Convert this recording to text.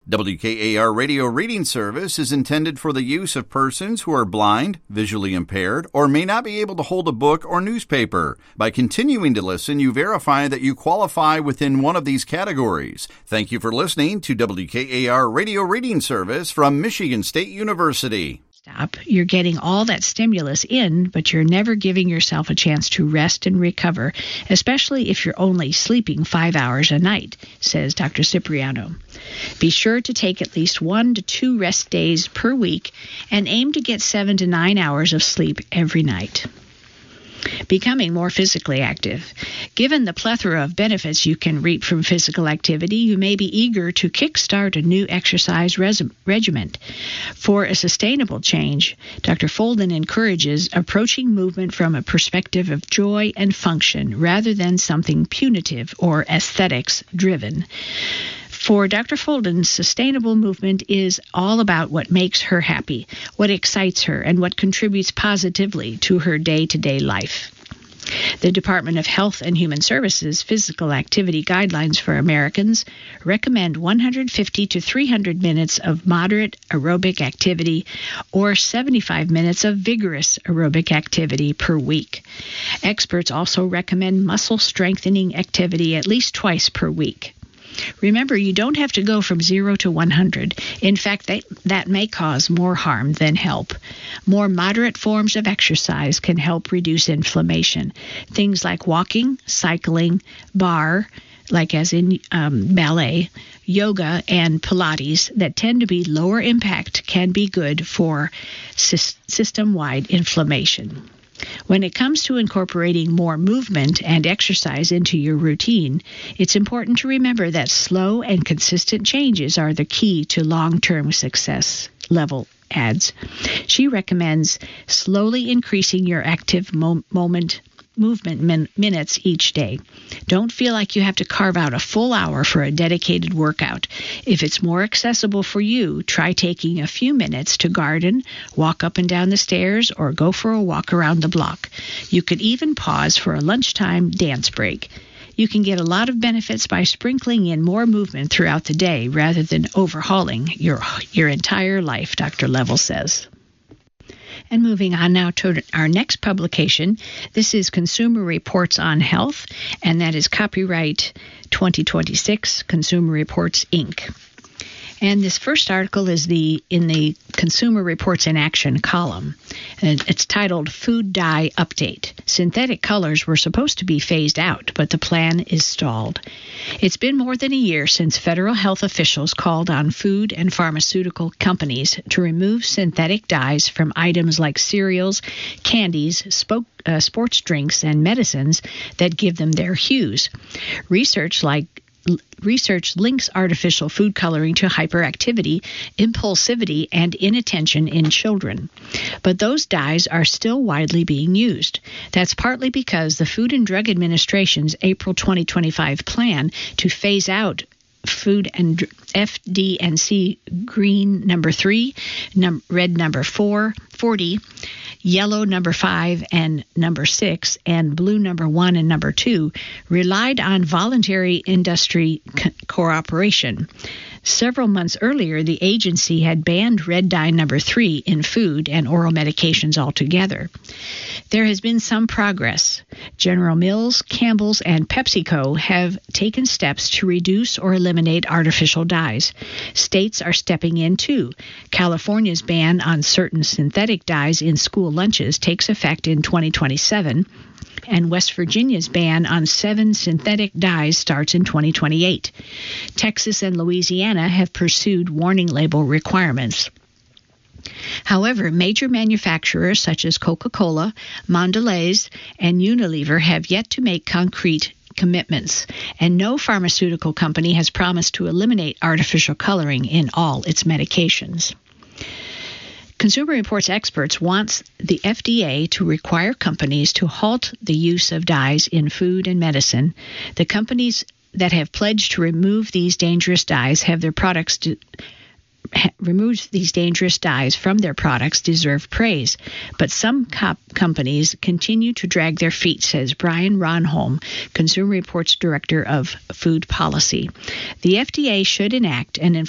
WKAR Radio Reading Service is intended for the use of persons who are blind, visually impaired, or may not be able to hold a book or newspaper. By continuing to listen, you verify that you qualify within one of these categories. Thank you for listening to WKAR Radio Reading Service from Michigan State University. You're getting all that stimulus in, but you're never giving yourself a chance to rest and recover, especially if you're only sleeping 5 hours a night, says Dr. Cipriano. Be sure to take at least 1 to 2 rest days per week and aim to get 7 to 9 hours of sleep every night. Becoming more physically active. Given the plethora of benefits you can reap from physical activity, you may be eager to kickstart a new exercise regimen. For a sustainable change, Dr. Folden encourages approaching movement from a perspective of joy and function rather than something punitive or aesthetics-driven. For Dr. Folden, sustainable movement is all about what makes her happy, what excites her, and what contributes positively to her day-to-day life. The Department of Health and Human Services Physical Activity Guidelines for Americans recommend 150 to 300 minutes of moderate aerobic activity or 75 minutes of vigorous aerobic activity per week. Experts also recommend muscle strengthening activity at least twice per week. Remember, you don't have to go from 0 to 100. In fact, that may cause more harm than help. More moderate forms of exercise can help reduce inflammation. Things like walking, cycling, barre, like as in ballet, yoga, and Pilates that tend to be lower impact can be good for system-wide inflammation. When it comes to incorporating more movement and exercise into your routine, it's important to remember that slow and consistent changes are the key to long-term success, Level adds. She recommends slowly increasing your active movement minutes each day. Don't feel like you have to carve out a full hour for a dedicated workout. If it's more accessible for you, try taking a few minutes to garden, walk up and down the stairs, or go for a walk around the block. You could even pause for a lunchtime dance break. You can get a lot of benefits by sprinkling in more movement throughout the day rather than overhauling your entire life, Dr. Level says. And moving on now to our next publication. This is Consumer Reports on Health, and that is copyright 2026, Consumer Reports, Inc. And this first article is in the Consumer Reports in Action column. And it's titled Food Dye Update. Synthetic colors were supposed to be phased out, but the plan is stalled. It's been more than a year since federal health officials called on food and pharmaceutical companies to remove synthetic dyes from items like cereals, candies, sports drinks, and medicines that give them their hues. Research links artificial food coloring to hyperactivity, impulsivity, and inattention in children. But those dyes are still widely being used. That's partly because the Food and Drug Administration's April 2025 plan to phase out food and FD&C green number 3, red number 40, yellow number 5 and number 6, and blue number 1 and number 2 relied on voluntary industry cooperation. Several months earlier, the agency had banned red dye number 3 in food and oral medications altogether. There has been some progress. General Mills, Campbell's, and PepsiCo have taken steps to reduce or eliminate artificial dyes. States are stepping in too. California's ban on certain synthetic dyes in school lunches takes effect in 2027. And West Virginia's ban on 7 synthetic dyes starts in 2028. Texas and Louisiana have pursued warning label requirements. However, major manufacturers such as Coca-Cola, Mondelez, and Unilever have yet to make concrete commitments, and no pharmaceutical company has promised to eliminate artificial coloring in all its medications. Consumer Reports experts want the FDA to require companies to halt the use of dyes in food and medicine. The companies that have pledged to remove these dangerous dyes from their products deserve praise. But some companies continue to drag their feet, says Brian Ronholm, Consumer Reports Director of Food Policy. The FDA should enact an